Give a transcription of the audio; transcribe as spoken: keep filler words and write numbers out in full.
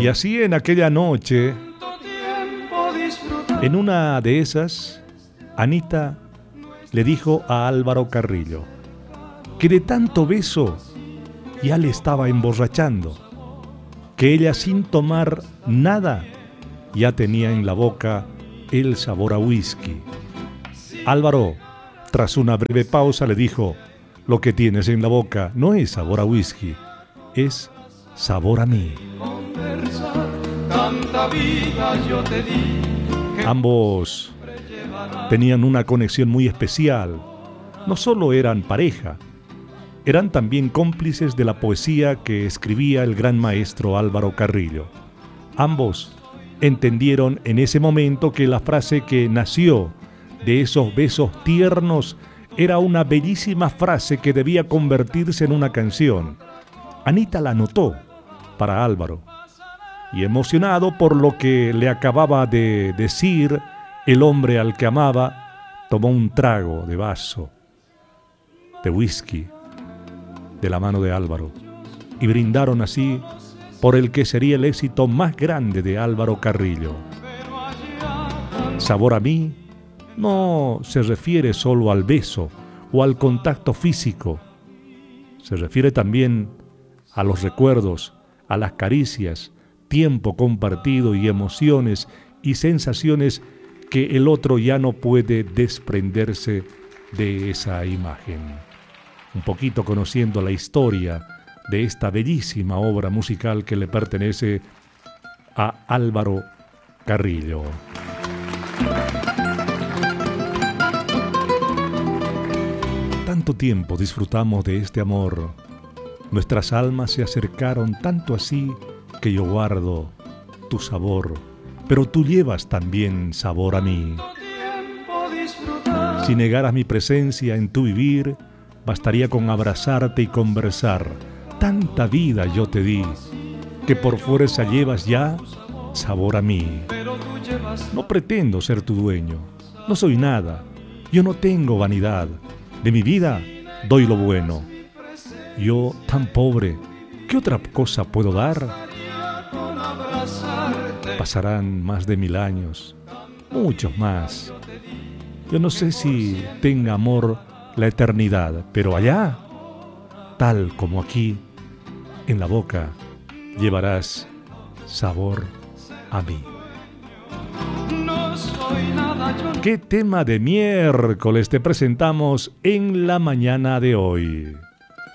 Y así en aquella noche, en una de esas, Anita le dijo a Álvaro Carrillo que de tanto beso ya le estaba emborrachando, que ella sin tomar nada ya tenía en la boca el sabor a whisky. Álvaro, tras una breve pausa, le dijo: lo que tienes en la boca no es sabor a whisky, es sabor a mí. Ambos tenían una conexión muy especial. No solo eran pareja, eran también cómplices de la poesía que escribía el gran maestro Álvaro Carrillo. Ambos entendieron en ese momento que la frase que nació de esos besos tiernos era una bellísima frase que debía convertirse en una canción. Anita la anotó para Álvaro y, emocionado por lo que le acababa de decir el hombre al que amaba, tomó un trago de vaso de whisky de la mano de Álvaro y brindaron así por el que sería el éxito más grande de Álvaro Carrillo. Sabor a mí no se refiere solo al beso o al contacto físico, se refiere también a los recuerdos, a las caricias, tiempo compartido y emociones y sensaciones que el otro ya no puede desprenderse de esa imagen. Un poquito conociendo la historia de esta bellísima obra musical que le pertenece a Álvaro Carrillo. Tanto tiempo disfrutamos de este amor, nuestras almas se acercaron tanto así que yo guardo tu sabor, pero tú llevas también sabor a mí. Si negaras mi presencia en tu vivir, bastaría con abrazarte y conversar. Tanta vida yo te di, que por fuerza llevas ya sabor a mí. No pretendo ser tu dueño, no soy nada, yo no tengo vanidad. De mi vida doy lo bueno. Yo, tan pobre, ¿qué otra cosa puedo dar? Pasarán más de mil años, muchos más. Yo no sé si tenga amor la eternidad, pero allá, tal como aquí, en la boca, llevarás sabor a mí. ¿Qué tema de miércoles te presentamos en la mañana de hoy?